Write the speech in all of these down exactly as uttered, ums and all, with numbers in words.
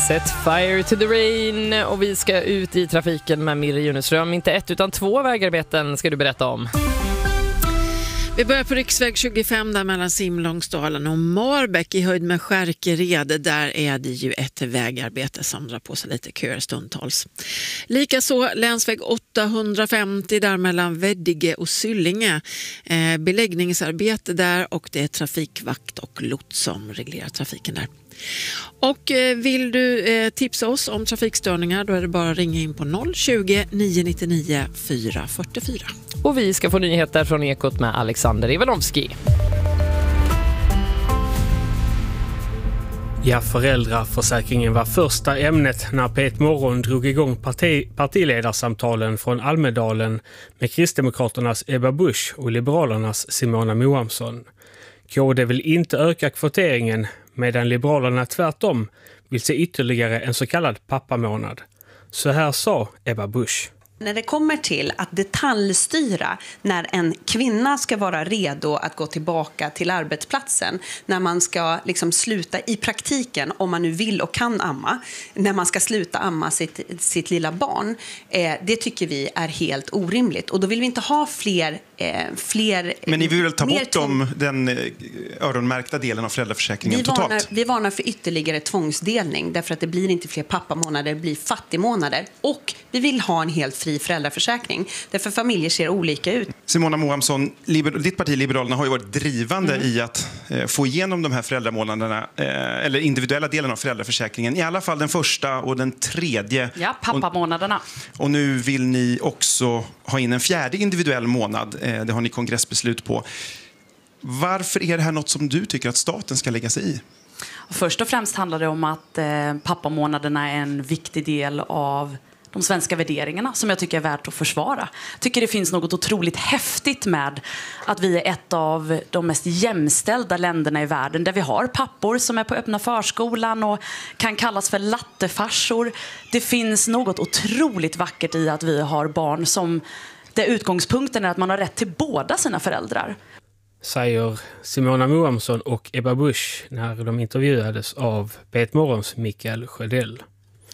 Set fire to the rain, och vi ska ut i trafiken med Mirre Juneström. Inte ett utan två vägarbeten ska du berätta om. Vi börjar på riksväg tjugofem där mellan Simlångsdalen och Marbäck i höjd med Skärkered. Där är det ju ett vägarbete som drar på sig lite köer stundtals. Likaså länsväg åttahundrafemtio där mellan Veddige och Syllinge. Eh, beläggningsarbete där, och det är trafikvakt och lots som reglerar trafiken där. Och eh, vill du eh, tipsa oss om trafikstörningar, då är det bara att ringa in på noll tjugo, nio nio nio, fyra fyra fyra. Och vi ska få nyheter från Ekot med Alexander Ivanovski. Ja, föräldraförsäkringen var första ämnet när P ett Morgon drog igång parti, partiledarsamtalen från Almedalen med Kristdemokraternas Ebba Busch och Liberalernas Simona Moamsson. K D vill inte öka kvoteringen, medan Liberalerna tvärtom vill se ytterligare en så kallad pappamånad. Så här sa Ebba Busch. När det kommer till att detaljstyra när en kvinna ska vara redo att gå tillbaka till arbetsplatsen, när man ska liksom sluta i praktiken, om man nu vill och kan amma, när man ska sluta amma sitt, sitt lilla barn, eh, det tycker vi är helt orimligt. Och då vill vi inte ha fler... Eh, fler Men ni vill väl ta bort tvång... dem, den öronmärkta delen av föräldraförsäkringen vi totalt? Varnar, vi varnar för ytterligare tvångsdelning, därför att det blir inte fler pappamånader, det blir fattigmånader. Och vi vill ha en helt fri föräldraförsäkring, därför familjer ser olika ut. Simona Moamsson, liber, ditt parti Liberalerna har ju varit drivande mm. i att eh, få igenom de här föräldramånaderna, eh, eller individuella delen av föräldraförsäkringen, i alla fall den första och den tredje. Ja, pappamånaderna. Och, och nu vill ni också ha in en fjärde individuell månad, eh, det har ni kongressbeslut på. Varför är det här något som du tycker att staten ska lägga sig i? Först och främst handlar det om att eh, pappamånaderna är en viktig del av de svenska värderingarna som jag tycker är värt att försvara. Jag tycker det finns något otroligt häftigt med att vi är ett av de mest jämställda länderna i världen, där vi har pappor som är på öppna förskolan och kan kallas för lattefarsor. Det finns något otroligt vackert i att vi har barn som, där utgångspunkten är att man har rätt till båda sina föräldrar. Säger Simona Moamsson och Ebba Busch när de intervjuades av P ett Morgons Mikael Sjödell.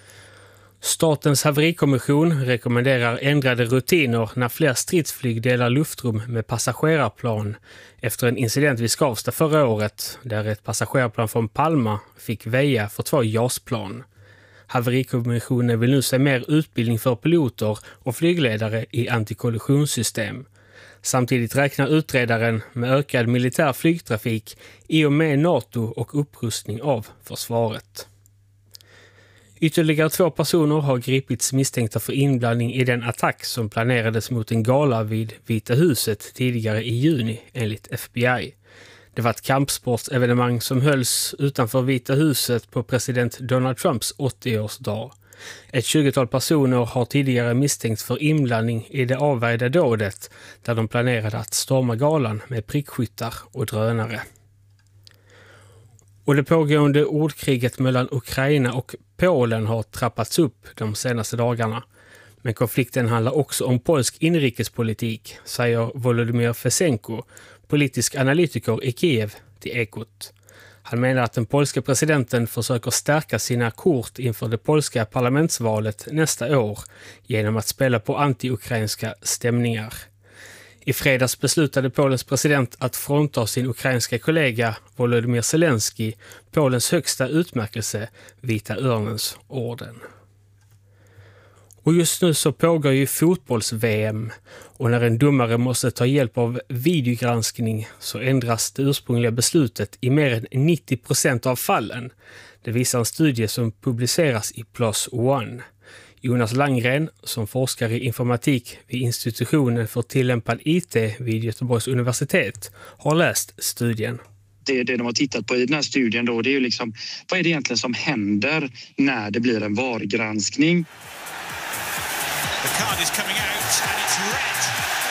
Statens haverikommission rekommenderar ändrade rutiner när fler stridsflyg delar luftrum med passagerarplan efter en incident vid Skavsta förra året, där ett passagerarplan från Palma fick väja för två JAS-plan. Haverikommissionen vill nu se mer utbildning för piloter och flygledare i antikollisionssystem. Samtidigt räknar utredaren med ökad militär flygtrafik i och med NATO och upprustning av försvaret. Ytterligare två personer har gripits misstänkta för inblandning i den attack som planerades mot en gala vid Vita huset tidigare i juni, enligt F B I. Det var ett kampsportsevenemang som hölls utanför Vita huset på president Donald Trumps åttioårsdag. Ett tjugotal personer har tidigare misstänkts för inblandning i det avvärjda dådet, där de planerade att storma galan med prickskyttar och drönare. Och det pågående ordkriget mellan Ukraina och Polen har trappats upp de senaste dagarna. Men konflikten handlar också om polsk inrikespolitik, säger Volodymyr Fesenko, politisk analytiker i Kiev, till Ekot. Han menar att den polska presidenten försöker stärka sina kort inför det polska parlamentsvalet nästa år genom att spela på anti-ukrainska stämningar. I fredags beslutade Polens president att frånta sin ukrainska kollega Volodymyr Zelensky Polens högsta utmärkelse, Vita örnens orden. Och just nu så pågår ju fotbolls-V M, och när en domare måste ta hjälp av videogranskning så ändras det ursprungliga beslutet i mer än nittio procent av fallen. Det visar en studie som publiceras i Plus One. Jonas Langgren, som forskar i informatik vid institutionen för tillämpad I T vid Göteborgs universitet, har läst studien. Det, det de har tittat på i den här studien då, det är ju liksom, vad är det egentligen som händer när det blir en V A R-granskning? The card is coming out and it's red.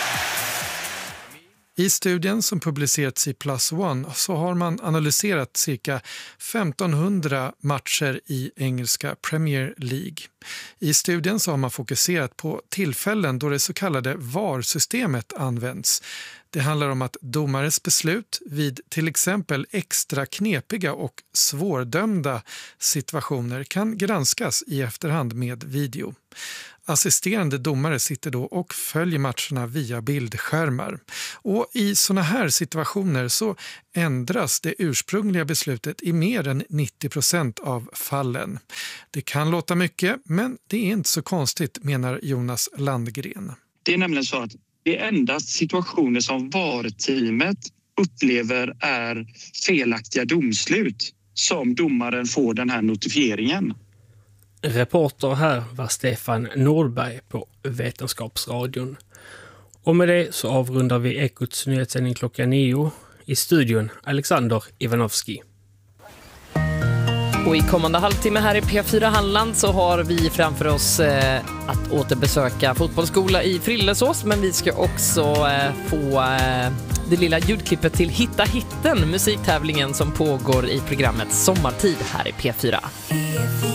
I studien som publicerats i Plus One så har man analyserat cirka femtonhundra matcher i engelska Premier League. I studien så har man fokuserat på tillfällen då det så kallade V A R-systemet används. Det handlar om att domares beslut vid till exempel extra knepiga och svårdömda situationer kan granskas i efterhand med video. Assisterande domare sitter då och följer matcherna via bildskärmar. Och i såna här situationer så ändras det ursprungliga beslutet i mer än nittio procent av fallen. Det kan låta mycket, men det är inte så konstigt, menar Jonas Landgren. Det är nämligen så att det är endast situationer som V A R-teamet upplever är felaktiga domslut som domaren får den här notifieringen. Reporter här var Stefan Nordberg på Vetenskapsradion. Och med det så avrundar vi Ekots nyhetssändning klockan nio. I studion Alexander Ivanovski. Och i kommande halvtimme här i P fyra Halland så har vi framför oss eh, att återbesöka fotbollsskola i Frillesås. Men vi ska också eh, få eh, det lilla ljudklippet till Hitta hitten, musiktävlingen som pågår i programmet Sommartid här i P fyra.